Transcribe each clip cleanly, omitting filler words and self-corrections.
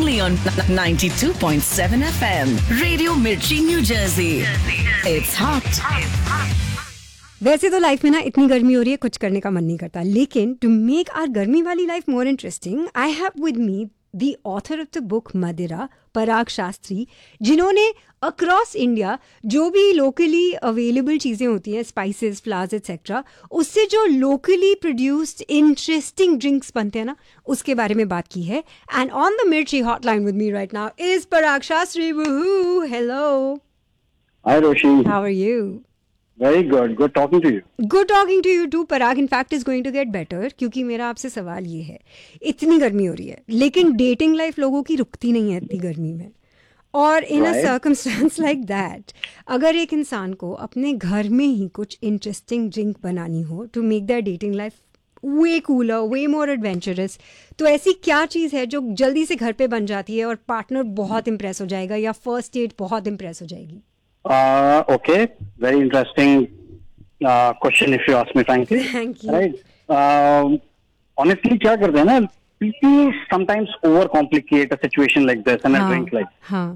only on 92.7 FM. Radio Mirchi, New Jersey. It's hot. वैसे तो life में ना इतनी गर्मी हो रही है कुछ करने का मन नहीं करता, लेकिन टू मेक आवर गर्मी वाली life more interesting I have with me the author of the book मदिरा, पराग शास्त्री, जिन्होंने अक्रॉस इंडिया जो भी लोकली अवेलेबल चीज़ें होती हैं, स्पाइसेस, फ्लावर्स एक्सेट्रा, उससे जो लोकली प्रोड्यूस्ड इंटरेस्टिंग ड्रिंक्स बनते हैं ना, उसके बारे में बात की है. एंड ऑन द मिर्ची hotline with me right now is Parag Shastri. वूहू, hello. Hi Roshi. How are you? Very good. Good talking to you. Good talking to you too. Parag, in fact, is going to get better. क्योंकि मेरा आपसे सवाल ये है, इतनी गर्मी हो रही है लेकिन डेटिंग लाइफ लोगों की रुकती नहीं है इतनी गर्मी में. और इन अ सर्कमस्टेंस लाइक दैट, अगर एक इंसान को अपने घर में ही कुछ इंटरेस्टिंग ड्रिंक बनानी हो to make that dating life way cooler, way more adventurous, तो ऐसी क्या चीज़ है जो जल्दी से घर पे बन जाती है और पार्टनर बहुत इम्प्रेस हो जाएगा या फर्स्ट डेट बहुत इम्प्रेस हो जाएगी? Okay, very interesting question if you ask me frankly. Thank you. Right. Honestly, क्या करते हैं ना, people sometimes overcomplicate a situation like this and a drink like.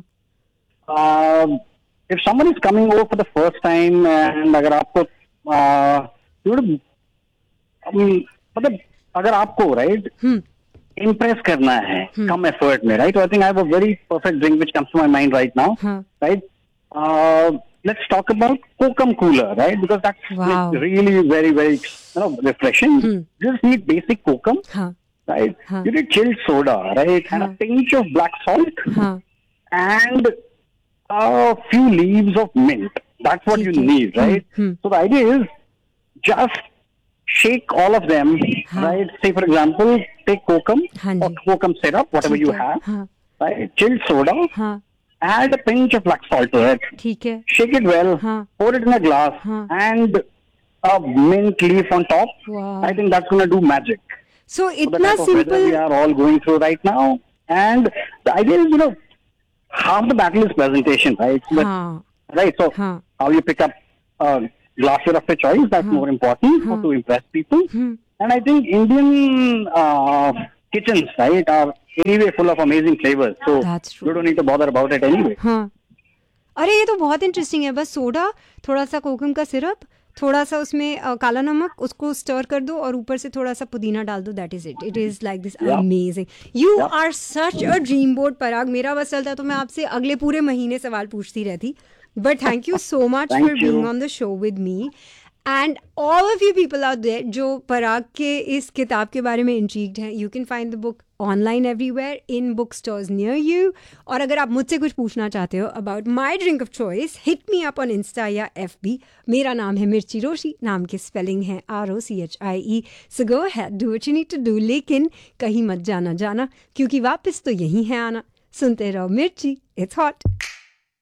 If someone is coming over for the first time and अगर आपको मतलब अगर आपको right impress करना है कम effort में, right? So I think I have a very perfect drink which comes to my mind right now, right? Let's talk about Kokum Cooler, right? Because that's really very, very, refreshing. You just need basic Kokum, right? You need chilled soda, right? And a pinch of black salt, and a few leaves of mint. That's what you need, right? So the idea is just shake all of them, right? Say, for example, take Kokum or Kokum syrup, whatever you have, right? Chilled soda. Add a pinch of black salt to it. Shake it well. Pour it in a glass and a mint leaf on top. Wow. I think that's going to do magic. So itna simple. We are all going through right now, and the idea is, half the battle is presentation, right? But, right. So how you pick up a glassware of your choice, that's more important to impress people. And I think Indian kitchens, right, are anyway full of amazing flavors. So you don't need to bother about it anyway. अरे ये तो बहुत interesting है. बस soda, थोड़ा सा कोकम का syrup, थोड़ा सा उसमें काला नमक, उसको स्टर कर दो और ऊपर से थोड़ा सा पुदीना डाल दो. That is it. It is like this amazing. You are such a dream board पराग. मेरा बस चलता तो मैं आपसे अगले पूरे महीने सवाल पूछती रहती. But thank you so much for being on the show with me. And all of you people out there जो पराग के इस किताब के बारे में इंट्रीग्ड हैं, you can find the book online everywhere in book stores near you. और अगर आप मुझसे कुछ पूछना चाहते हो about my drink of choice, hit me up on Insta या FB. मेरा नाम है मिर्ची रोशी. नाम की स्पेलिंग है ROCHIE. So go ahead, do what you need to do. लेकिन कहीं मत जाना क्योंकि वापस तो यही है आना. सुनते रहो मिर्ची. It's hot.